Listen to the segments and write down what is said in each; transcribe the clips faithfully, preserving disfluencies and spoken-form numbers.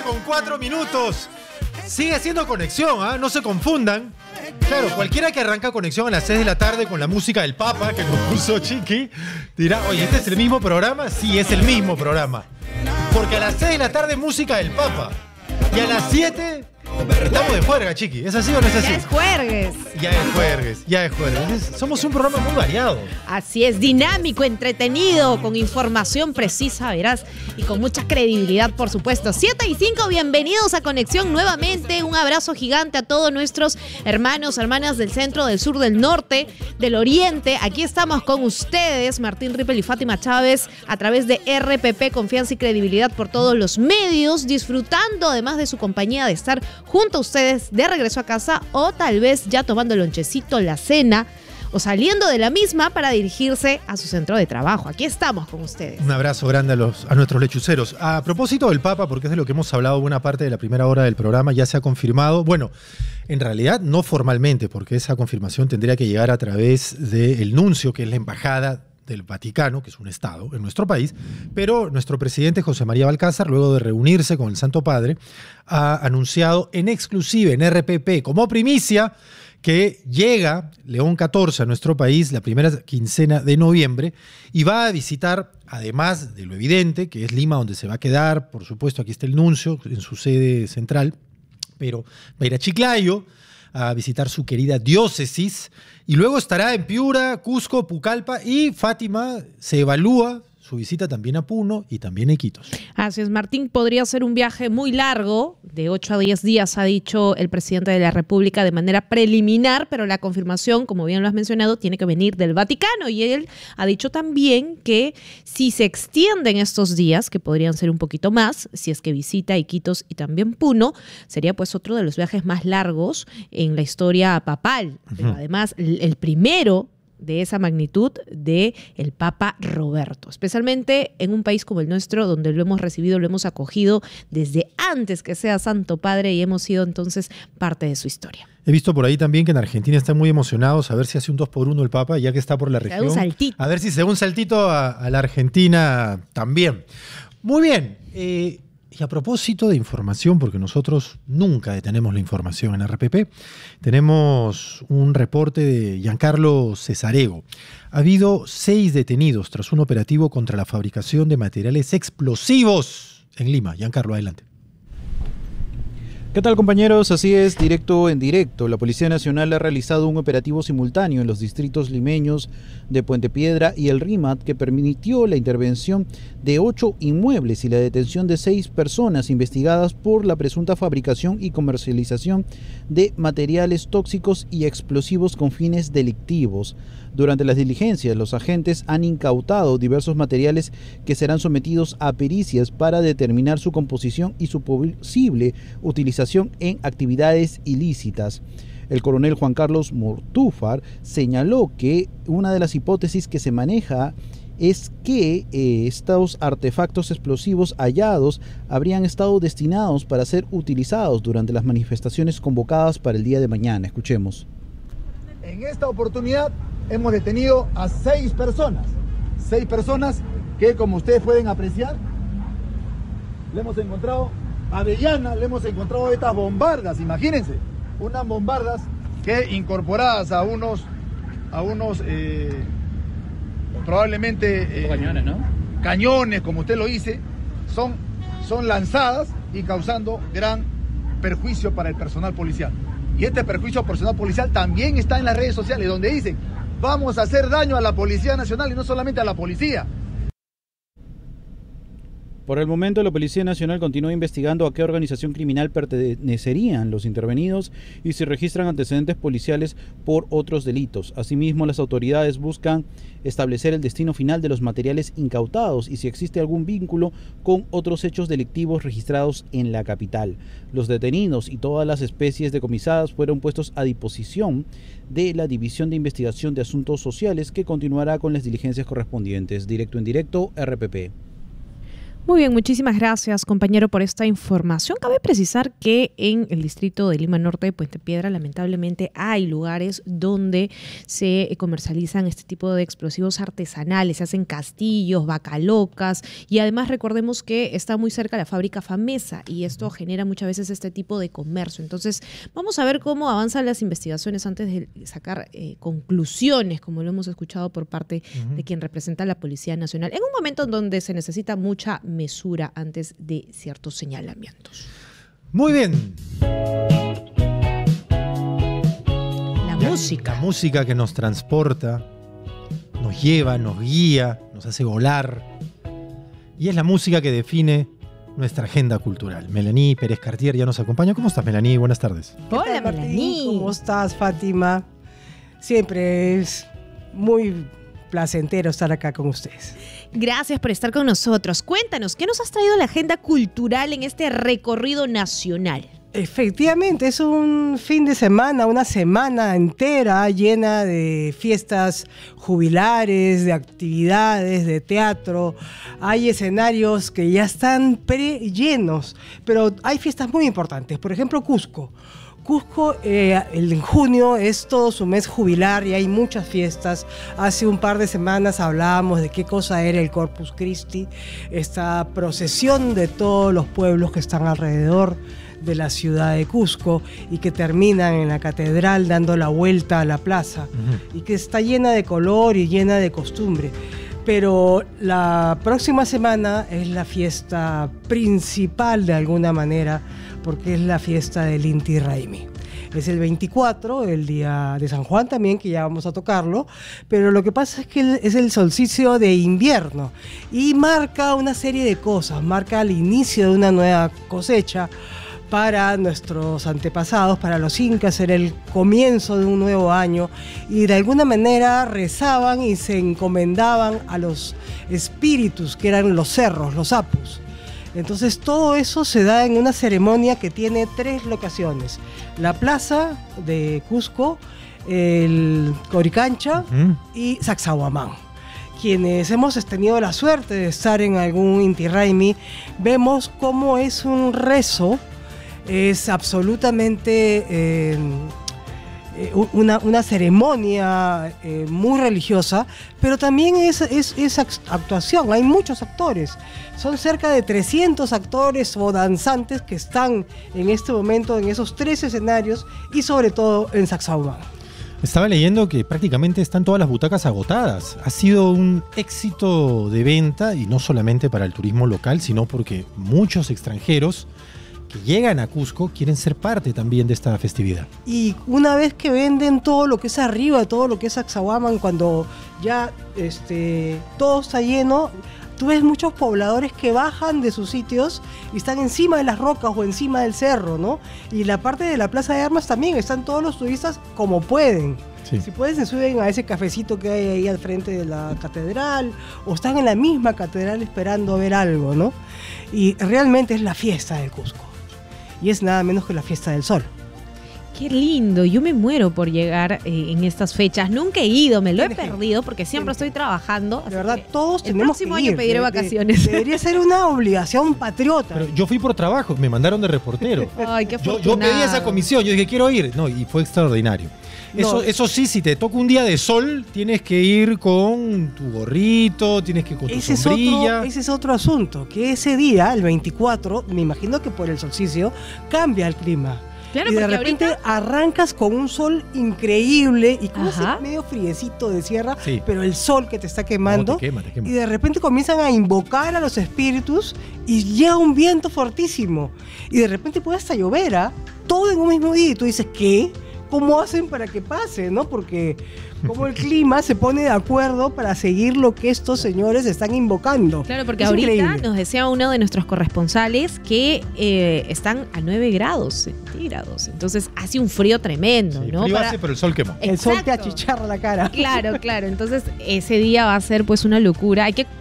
Con cuatro minutos. Sigue siendo conexión, ¿ah? ¿eh? No se confundan. Claro, cualquiera que arranca conexión a las seis de la tarde con la música del Papa que nos puso Chiqui, dirá, oye, ¿este es el mismo programa? Sí, es el mismo programa. Porque a las seis de la tarde música del Papa. Y a las siete estamos de juerga, Chiqui. ¿Es así o no es así? Ya es juergues. Ya es juergues, ya es juergues. Somos un programa muy variado. Así es, dinámico, entretenido, con información precisa, verás, y con mucha credibilidad, por supuesto. siete y cinco, bienvenidos a Conexión nuevamente. Un abrazo gigante a todos nuestros hermanos, hermanas del centro, del sur, del norte, del oriente. Aquí estamos con ustedes, Martín Rippel y Fátima Chávez, a través de R P P, confianza y credibilidad por todos los medios, disfrutando además de su compañía, de estar junto a ustedes de regreso a casa o tal vez ya tomando el lonchecito, la cena o saliendo de la misma para dirigirse a su centro de trabajo. Aquí estamos con ustedes. Un abrazo grande a, los, a nuestros lechuceros. A propósito del Papa, porque es de lo que hemos hablado buena parte de la primera hora del programa, ya se ha confirmado, bueno, en realidad no formalmente, porque esa confirmación tendría que llegar a través del nuncio, que es la embajada del Vaticano, que es un estado en nuestro país, pero nuestro presidente José María Balcázar, luego de reunirse con el Santo Padre, ha anunciado en exclusiva en R P P como primicia que llega León catorce a nuestro país la primera quincena de noviembre y va a visitar, además de lo evidente, que es Lima donde se va a quedar, por supuesto aquí está el nuncio en su sede central, pero va a ir a Chiclayo a visitar su querida diócesis y luego estará en Piura, Cusco, Pucallpa y Fátima se evalúa su visita también a Puno y también a Iquitos. Así es, Martín, podría ser un viaje muy largo, de ocho a diez días, ha dicho el presidente de la República de manera preliminar, pero la confirmación, como bien lo has mencionado, tiene que venir del Vaticano. Y él ha dicho también que si se extienden estos días, que podrían ser un poquito más, si es que visita Iquitos y también Puno, sería pues otro de los viajes más largos en la historia papal. Pero uh-huh. además, el primero de esa magnitud de el Papa Roberto, especialmente en un país como el nuestro, donde lo hemos recibido, lo hemos acogido desde antes que sea Santo Padre y hemos sido entonces parte de su historia. He visto por ahí también que en Argentina están muy emocionados a ver si hace un dos por uno el Papa, ya que está por la región. Un saltito. A ver si se da un saltito a, a la Argentina también. Muy bien. Eh, Y a propósito de información, porque nosotros nunca detenemos la información en R P P, tenemos un reporte de Giancarlo Cesarego. Ha habido seis detenidos tras un operativo contra la fabricación de materiales explosivos en Lima. Giancarlo, adelante. ¿Qué tal, compañeros? Así es, directo en directo. La Policía Nacional ha realizado un operativo simultáneo en los distritos limeños de Puente Piedra y El Rímac que permitió la intervención de ocho inmuebles y la detención de seis personas investigadas por la presunta fabricación y comercialización de materiales tóxicos y explosivos con fines delictivos. Durante las diligencias, los agentes han incautado diversos materiales que serán sometidos a pericias para determinar su composición y su posible utilización en actividades ilícitas. El coronel Juan Carlos Mortúfar señaló que una de las hipótesis que se maneja es que eh, estos artefactos explosivos hallados habrían estado destinados para ser utilizados durante las manifestaciones convocadas para el día de mañana. Escuchemos. En esta oportunidad hemos detenido a seis personas, seis personas que, como ustedes pueden apreciar, le hemos encontrado avellana, le hemos encontrado estas bombardas, imagínense, unas bombardas que incorporadas a unos, a unos eh, probablemente eh, cañones, ¿no? Cañones, como usted lo dice, son, son lanzadas y causando gran perjuicio para el personal policial. Y este perjuicio al personal policial también está en las redes sociales, donde dicen, vamos a hacer daño a la Policía Nacional y no solamente a la policía. Por el momento, la Policía Nacional continúa investigando a qué organización criminal pertenecerían los intervenidos y si registran antecedentes policiales por otros delitos. Asimismo, las autoridades buscan establecer el destino final de los materiales incautados y si existe algún vínculo con otros hechos delictivos registrados en la capital. Los detenidos y todas las especies decomisadas fueron puestos a disposición de la División de Investigación de Asuntos Sociales, que continuará con las diligencias correspondientes. Directo en directo, R P P. Muy bien, muchísimas gracias, compañero, por esta información. Cabe precisar que en el distrito de Lima Norte de Puente Piedra, lamentablemente, hay lugares donde se comercializan este tipo de explosivos artesanales, se hacen castillos, bacalocas, y además recordemos que está muy cerca la fábrica Famesa y esto genera muchas veces este tipo de comercio. Entonces, vamos a ver cómo avanzan las investigaciones antes de sacar eh, conclusiones, como lo hemos escuchado por parte uh-huh. de quien representa a la Policía Nacional, en un momento en donde se necesita mucha mesura antes de ciertos señalamientos. Muy bien. La música. La música que nos transporta, nos lleva, nos guía, nos hace volar. Y es la música que define nuestra agenda cultural. Melanie Pérez Cartier ya nos acompaña. ¿Cómo estás, Melanie? Buenas tardes. Hola, Melanie. ¿Cómo estás, Fátima? Siempre es muy placentero estar acá con ustedes. Gracias por estar con nosotros. Cuéntanos, ¿qué nos has traído a la agenda cultural en este recorrido nacional? Efectivamente, es un fin de semana, una semana entera llena de fiestas jubilares, de actividades, de teatro. Hay escenarios que ya están pre-llenos, pero hay fiestas muy importantes. Por ejemplo, Cusco. Cusco, eh, el, en junio es todo su mes jubilar y hay muchas fiestas. Hace un par de semanas hablábamos de qué cosa era el Corpus Christi, esta procesión de todos los pueblos que están alrededor de la ciudad de Cusco y que terminan en la catedral dando la vuelta a la plaza uh-huh. y que está llena de color y llena de costumbre. Pero la próxima semana es la fiesta principal de alguna manera, porque es la fiesta del Inti Raymi. Es el veinticuatro, el día de San Juan también, que ya vamos a tocarlo, pero lo que pasa es que es el solsticio de invierno y marca una serie de cosas, marca el inicio de una nueva cosecha para nuestros antepasados, para los incas, era el comienzo de un nuevo año y de alguna manera rezaban y se encomendaban a los espíritus que eran los cerros, los apus. Entonces todo eso se da en una ceremonia que tiene tres locaciones: la plaza de Cusco, el Coricancha uh-huh. y Sacsayhuamán. Quienes hemos tenido la suerte de estar en algún Inti Raymi, vemos cómo es un rezo, es absolutamente eh, una, una ceremonia eh, muy religiosa, pero también es, es, es actuación. Hay muchos actores, son cerca de trescientos actores o danzantes que están en este momento en esos tres escenarios y sobre todo en Sacsayhuamán. Estaba leyendo que prácticamente están todas las butacas agotadas. Ha sido un éxito de venta y no solamente para el turismo local, sino porque muchos extranjeros que llegan a Cusco quieren ser parte también de esta festividad. Y una vez que venden todo lo que es arriba, todo lo que es Sacsayhuamán, cuando ya este, todo está lleno, tú ves muchos pobladores que bajan de sus sitios y están encima de las rocas o encima del cerro, ¿no? Y la parte de la Plaza de Armas también, están todos los turistas como pueden. Sí. Si pueden, se suben a ese cafecito que hay ahí al frente de la catedral o están en la misma catedral esperando ver algo, ¿no? Y realmente es la fiesta del Cusco. Y es nada menos que la fiesta del sol. Qué lindo, yo me muero por llegar eh, en estas fechas. Nunca he ido, me lo he perdido porque siempre estoy trabajando. De verdad, todos tenemos que ir. El próximo año pediré vacaciones. Debería ser una obligación patriota. Pero yo fui por trabajo, me mandaron de reportero. Ay, qué yo, yo pedí esa comisión, yo dije quiero ir. No, y fue extraordinario. Eso, no. eso sí, si te toca un día de sol, tienes que ir con tu gorrito, tienes que ir con tu ese sombrilla. Es otro, ese es otro asunto, que ese día, el veinticuatro, me imagino que por el solsticio, cambia el clima. Claro, y de repente ahorita arrancas con un sol increíble y con ese medio friecito de sierra, sí. pero el sol que te está quemando. No, te quema, te quema. Y de repente comienzan a invocar a los espíritus y llega un viento fortísimo. Y de repente puede hasta llover, ¿eh? Todo en un mismo día. Y tú dices, ¿qué? ¿Cómo hacen para que pase? ¿No? Porque como el clima se pone de acuerdo para seguir lo que estos señores están invocando. Claro, porque es ahorita increíble. Nos decía uno de nuestros corresponsales que eh, están a nueve grados centígrados. Entonces hace un frío tremendo, sí, ¿no? Frío para... hace, pero el sol quema. El sol te achicharra la cara. Claro, claro. Entonces ese día va a ser pues una locura. Hay que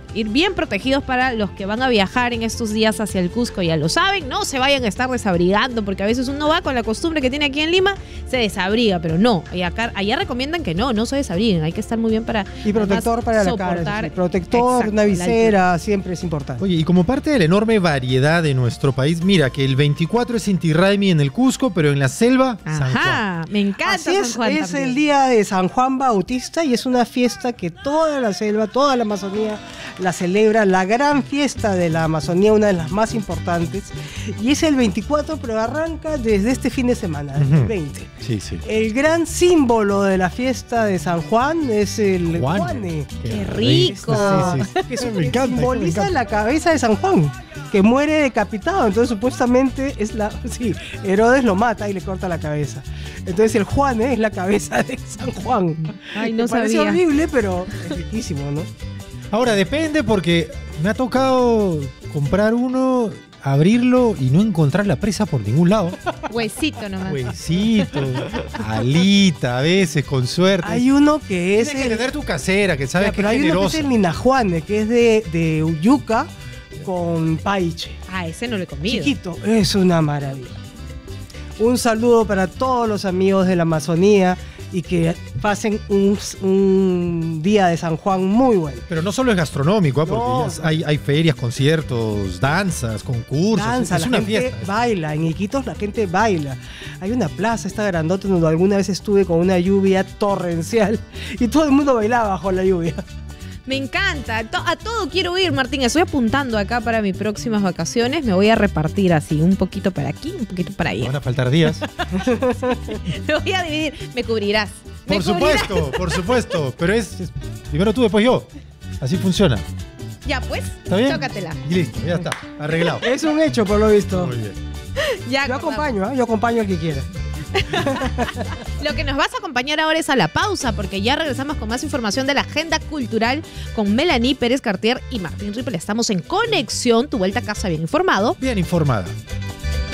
ir bien protegidos para los que van a viajar en estos días hacia el Cusco. Ya lo saben, no se vayan a estar desabrigando, porque a veces uno va con la costumbre que tiene aquí en Lima, se desabriga, pero no. Y acá, allá recomiendan que no, no se desabriguen, hay que estar muy bien para... Y protector para la cara, sí, protector, exacto, una visera, siempre es importante. Oye, y como parte de la enorme variedad de nuestro país, mira que el veinticuatro es Inti Raymi en el Cusco, pero en la selva, San Juan. Ajá, me encanta Así es, San Juan es también. el día de San Juan Bautista y es una fiesta que toda la selva, toda la Amazonía la celebra, la gran fiesta de la Amazonía, una de las más importantes, y es el veinticuatro, pero arranca desde este fin de semana, el Ujú. veinte. Sí, sí. El gran símbolo de la fiesta de San Juan es el Juan. Juane. ¡Qué rico! Sí, sí, sí. Que Me encanta, me simboliza encanta. la cabeza de San Juan, que muere decapitado. Entonces supuestamente es la... Sí, Herodes lo mata y le corta la cabeza. Entonces el Juane es la cabeza de San Juan. Ay, no Me parece sabía. horrible, pero es riquísimo, ¿no? Ahora, depende porque me ha tocado comprar uno, abrirlo y no encontrar la presa por ningún lado. Huesito nomás. Huesito, alita, a veces, con suerte. Hay uno que es... Tienes que el- tener tu casera, que sabes Ya, que pero es hay uno que generosa. es el Ninajuane, que es de, de yuca con paiche. Ah, ese no lo he comido. Chiquito, es una maravilla. Un saludo para todos los amigos de la Amazonía y que pasen un, un día de San Juan muy bueno. Pero no solo es gastronómico, ¿ah? porque No. ya hay, hay ferias, conciertos, danzas, concursos. Danza, es la una gente fiesta. baila, en Iquitos la gente baila. Hay una plaza, esta grandota, donde alguna vez estuve con una lluvia torrencial y todo el mundo bailaba bajo la lluvia. Me encanta. A, to- a todo quiero ir, Martín. Estoy apuntando acá para mis próximas vacaciones. Me voy a repartir así, un poquito para aquí, un poquito para Me allá. van a faltar días. Me voy a dividir. Me cubrirás. Me Por cubrirás. supuesto, por supuesto. Pero es, es primero tú, después yo. Así funciona. Ya, pues. ¿Está bien? Chócatela. Y listo, ya está. Arreglado. Es un hecho, por lo visto. Muy bien. Ya, Yo acordamos. acompaño, ¿eh? Yo acompaño al que quiera. Lo que nos vas a acompañar ahora es a la pausa, porque ya regresamos con más información de la agenda cultural con Melanie Pérez Cartier y Martín Ripple. Estamos en Conexión, tu vuelta a casa bien informado. Bien informada.